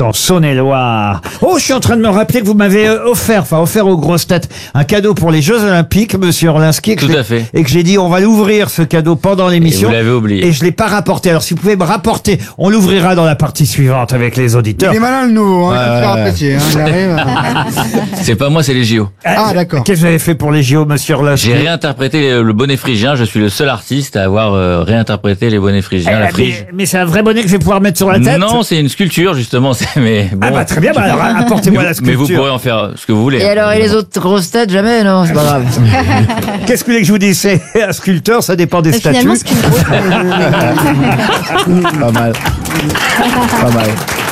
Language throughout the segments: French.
en Saône-et-Loire. Oh, je suis en train de me rappeler que vous m'avez offert aux grosses têtes, un cadeau pour les Jeux Olympiques, monsieur Orlinski. Tout à fait. Et que j'ai dit, on va l'ouvrir, ce cadeau, pendant l'émission. Et vous l'avez oublié. Et je l'ai pas rapporté. Alors, si vous pouvez me rapporter, on l'ouvrira dans la partie suivante avec les auditeurs. Il est malin, le nouveau, hein, il va te faire apprécier, hein, il arrive. C'est pas moi, c'est les JO. Ah, d'accord. Qu'est-ce que vous avez fait pour les JO, monsieur Orlinski? J'ai réinterprété le bonnet phrygien. Je suis le seul artiste à avoir réinterprété les bonnets phrygiens. La frige. Mais c'est un vrai bonnet que je vais pouvoir mettre sur la tête? Non, c'est une sculpture, justement. Mais bon. Ah bah très bien, bah alors apportez-moi la sculpture. Mais vous pourrez en faire ce que vous voulez. Et alors, et les autres grosses têtes, jamais? Non, c'est pas grave. Qu'est-ce que vous voulez que je vous dise? C'est un sculpteur, ça dépend des statuts. Finalement, ce qui Pas mal. Pas mal.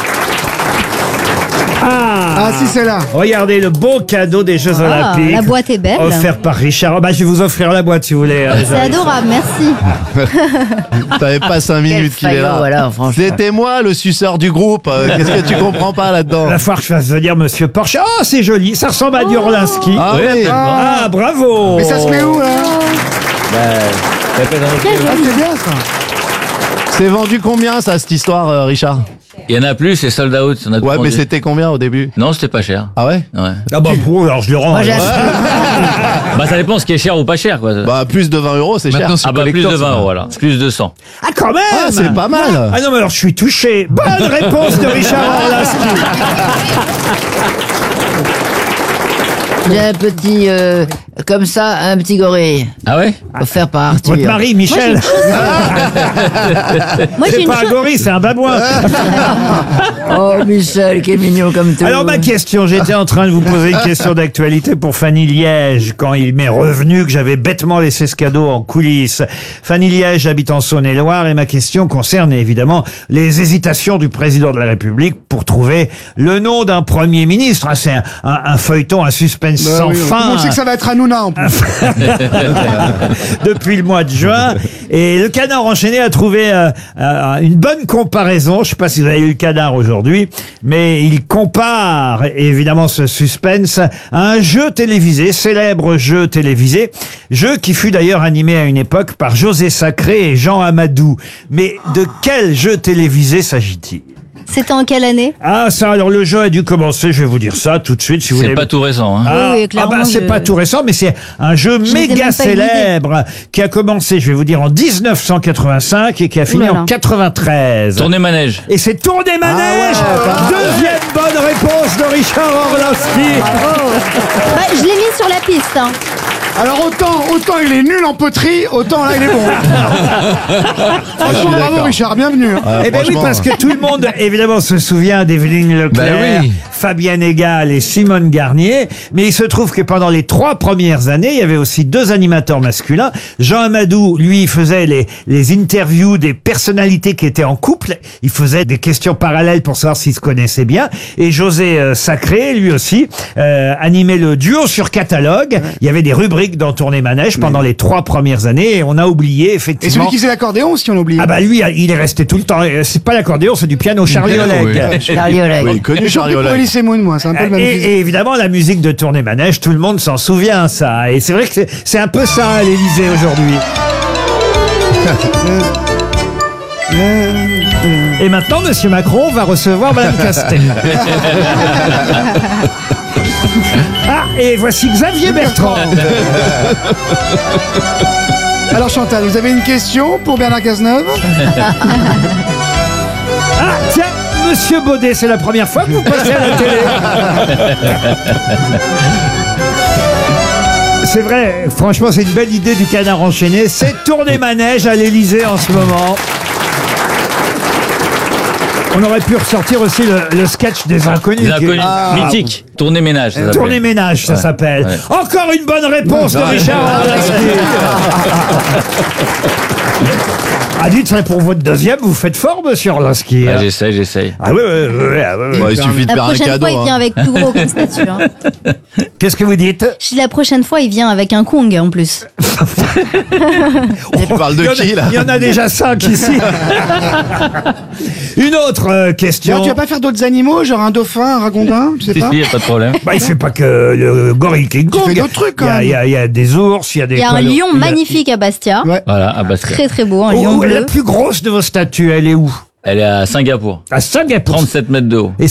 Ah, si, c'est là. Regardez le beau cadeau des Jeux Olympiques. la boîte est belle. Offert par Richard. Oh, bah, je vais vous offrir la boîte si vous voulez. C'est adorable, merci. T'avais pas 5 minutes qu'il est là. Voilà, franchement. C'était moi le suceur du groupe. Qu'est-ce que tu comprends pas là-dedans? La fois que je fasse venir monsieur Porsche. Oh, c'est joli. Ça ressemble à du Orlinski. Ah Oui, oui. Ah, bravo. Mais ça se met où, là? C'est bien ça. C'est vendu combien ça, cette histoire, Richard? Il y en a plus, c'est sold out. On a tout Ouais, mais vendu. c'était combien au début? Non, c'était pas cher. Ah ouais? Ouais. Ah bah bon, alors je le rends. Moi, j'ai alors. Bah, ça dépend ce qui est cher ou pas cher, quoi. Bah plus de 20 €, c'est cher. Maintenant, c'est Ah bah, plus de collector, 20 ça. €, voilà. Plus de 100. Ah, quand même. Ah, c'est pas mal. Ah non, mais alors je suis touché. Bonne réponse de Richard Orlinski. J'ai un petit, comme ça, un petit gorille. Ah ouais? Offert par Arthur. Votre mari, Michel. Moi, j'ai C'est une pas un chose. gorille, c'est un babouin. Oh, Michel, quel mignon comme tout. Alors ma question, j'étais en train de vous poser une question d'actualité pour Fanny Liège, quand il m'est revenu que j'avais bêtement laissé ce cadeau en coulisses. Fanny Liège habite en Saône-et-Loire et ma question concerne évidemment les hésitations du président de la République pour trouver le nom d'un Premier ministre. Ah, c'est un feuilleton, un suspense Bah sans oui, tout le fin. monde sait que ça va être Hanouna, en plus. Depuis le mois de juin. Et le Canard enchaîné a trouvé une bonne comparaison. Je sais pas si vous avez eu le Canard aujourd'hui, mais il compare évidemment ce suspense à un jeu télévisé, célèbre jeu télévisé, jeu qui fut d'ailleurs animé à une époque par José Sacré et Jean Amadou. Mais de quel jeu télévisé s'agit-il? C'était en quelle année? Ah ça, alors le jeu a dû commencer, je vais vous dire ça tout de suite si vous C'est voulez. pas tout récent, hein. Ah, Oui, clairement, bah c'est je- pas tout récent, mais c'est un jeu n'étais méga même pas célèbre qui a commencé, je vais vous dire, en 1985 et qui a fini Ouh là là. en 93. Tournée manège. Et c'est Tournée Manège. Deuxième bonne réponse de Richard Orlinski. Bah, je l'ai mis sur la piste. Hein. Alors, autant il est nul en poterie, autant là, il est bon. Franchement, bravo, Richard, bienvenue. hein. Eh ben oui, franchement. parce que tout le monde, évidemment, se souvient d'Evelyne Leclerc, Ben oui. Fabienne Egal et Simone Garnier. Mais il se trouve que pendant les 3 premières années, il y avait aussi 2 animateurs masculins. Jean Amadou, lui, faisait les interviews des personnalités qui étaient en couple. Il faisait des questions parallèles pour savoir s'ils se connaissaient bien. Et José Sacré, lui aussi, animait le duo sur catalogue. Il y avait des rubriques dans Tournée Manège pendant les 3 premières années. Et on a oublié, Et effectivement. celui qui faisait l'accordéon, si on l'oublie. Ah bah lui, il est resté tout le temps. C'est pas l'accordéon, c'est du piano Charlie piano, Oleg. oui. Charlie Oleg. Oui, connu J'ai Charlie surpris pour Oleg. Elise Moon, moi, c'est un peu le même physique. Et évidemment, la musique de Tournée Manège, tout le monde s'en souvient, ça. Et c'est vrai que c'est un peu ça à l'Élysée aujourd'hui. Et maintenant, Monsieur Macron va recevoir Madame Castex. Ah, et voici Xavier Bertrand. Alors, Chantal, vous avez une question pour Bernard Cazeneuve? Ah, tiens, Monsieur Baudet, c'est la première fois que vous passez à la télé. C'est vrai, franchement, c'est une belle idée du Canard enchaîné. C'est Tournée Manège à l'Élysée en ce moment. On aurait pu ressortir aussi le sketch des Inconnus. Les inconnus. Ah, Mythique. Tournée ménage. ça s'appelle. Tournée Ménage, ça Ouais. s'appelle. Ouais. Encore une bonne réponse de Richard Orlinski. Ah, dites, ça pour votre deuxième, vous faites fort, Monsieur Orlinski. Ah, j'essaye. Ah oui, oui. Bah, il suffit de La faire un prochaine cadeau. fois, il vient hein. avec tout gros comme statue. Hein. Qu'est-ce que vous dites? Je dis la prochaine fois, il vient avec un Kong en plus. Tu parles de qui, là? Il y en a déjà 5 ici. Une autre question. Alors, tu vas pas faire d'autres animaux, genre un dauphin, un ragondin, tu sais Si, pas? si, y a pas de problème. Bah, il fait pas que le gorille King Kong. fais d'autres trucs, quand même. Il y a des ours, il y a des... Il y a un quoi, lion il y a- magnifique à Bastia. Ouais. Voilà, à Bastia. Très très beau, un lion Oh, la bleu. plus grosse de vos statues, elle est où? Elle est à Singapour. À Singapour. 37 mètres de haut.